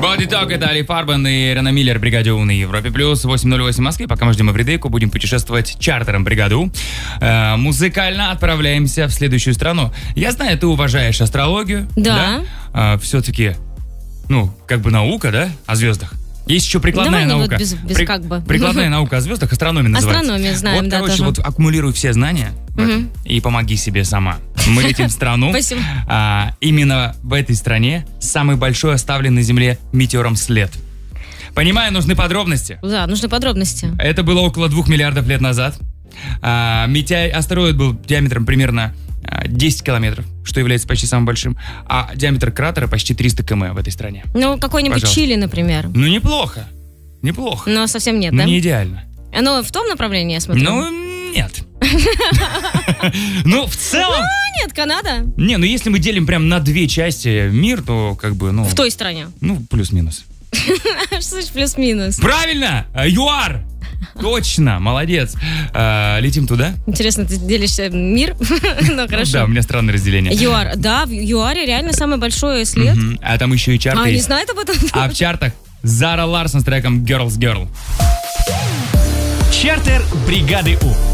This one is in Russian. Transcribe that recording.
Body Talk, это Али Фарбен и Рена Миллер, бригаде У на Европе+. 8:08 в Москве, пока мы ждем Эвридейку, будем путешествовать чартером бригады У. Музыкально отправляемся в следующую страну. Я знаю, ты уважаешь астрологию. Да. Все-таки, как бы наука, да, о звездах. Есть еще прикладная наука. Без как бы. Прикладная наука о звездах, астрономия называется. Астрономия, знаем, да, тоже. Аккумулируй все знания в этом и помоги себе сама. Мы летим в страну. Спасибо. Именно в этой стране самый большой оставлен на Земле метеором след. Понимаю, нужны подробности. Да, нужны подробности. Это было около 2 миллиардов лет назад. Астероид был диаметром примерно 10 километров, что является почти самым большим, а диаметр кратера почти 300 км в этой стране. Какой-нибудь Пожалуйста. Чили, например. Неплохо. Но совсем нет, но да? не идеально. Оно в том направлении, я смотрю? Нет. В целом... Нет, Канада. Если мы делим прям на две части мир, то В той стране. Плюс-минус. Что значит плюс-минус? Правильно! ЮАР! Точно, молодец. Летим туда? Интересно, ты делишься мир? Ну, хорошо. Да, у меня странное разделение. ЮАР. Да, в ЮАРе реально самый большой след. А там еще и чарты Не есть. знает об этом? А в чартах Зара Ларсон с треком Girls Girl. Чартер бригады У.